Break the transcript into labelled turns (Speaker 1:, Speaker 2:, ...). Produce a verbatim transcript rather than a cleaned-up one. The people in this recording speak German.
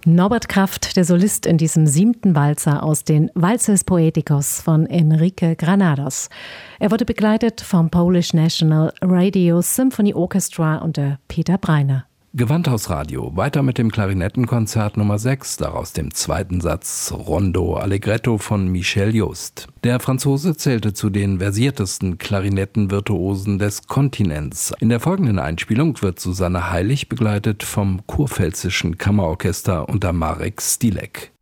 Speaker 1: Norbert Kraft, der Solist in diesem siebten Walzer aus den Valses Poeticos von Enrique Granados. Er wurde begleitet vom Polish National Radio Symphony Orchestra unter Peter Breiner.
Speaker 2: Gewandhausradio, weiter mit dem Klarinettenkonzert Nummer sechs, daraus dem zweiten Satz Rondo Allegretto von Michel Just. Der Franzose zählte zu den versiertesten Klarinettenvirtuosen des Kontinents. In der folgenden Einspielung wird Susanne Heilig begleitet vom Kurpfälzischen Kammerorchester unter Marek Stilek.